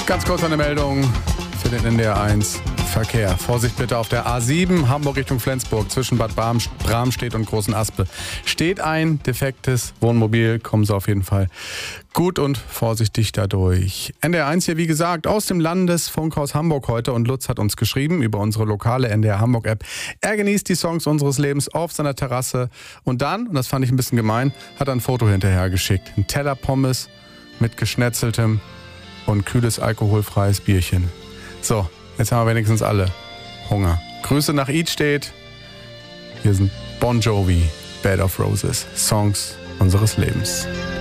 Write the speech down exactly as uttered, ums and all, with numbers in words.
Ganz kurz eine Meldung für den N D R eins Verkehr. Vorsicht bitte auf der A sieben, Hamburg Richtung Flensburg, zwischen Bad Bramstedt und Großen Aspe. Steht ein defektes Wohnmobil, kommen Sie auf jeden Fall gut und vorsichtig dadurch. N D R eins hier, wie gesagt, aus dem Landesfunkhaus Hamburg heute, und Lutz hat uns geschrieben über unsere lokale N D R Hamburg App. Er genießt die Songs unseres Lebens auf seiner Terrasse, und dann, und das fand ich ein bisschen gemein, hat er ein Foto hinterher geschickt. Ein Teller Pommes mit geschnetzeltem und kühles alkoholfreies Bierchen. So, jetzt haben wir wenigstens alle Hunger. Grüße nach Idstedt. Hier sind Bon Jovi, Bed of Roses, Songs unseres Lebens.